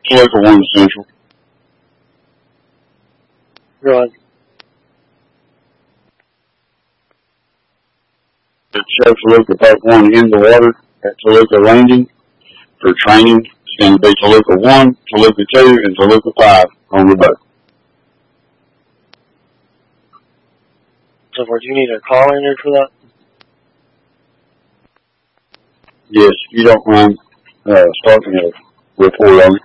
Toluca 1 Central. Go ahead. Show Toluca Boat 1 in the water at Toluca Landing for training. It's going to be Toluca 1, Toluca 2, and Toluca 5 on the boat. So far, do you need a call in there for that? Yes, you don't mind starting a report on it.